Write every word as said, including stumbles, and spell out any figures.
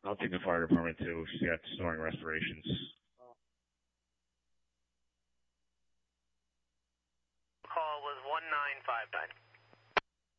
I'll take the fire department too. She's got snoring respirations. Call was one nine five nine.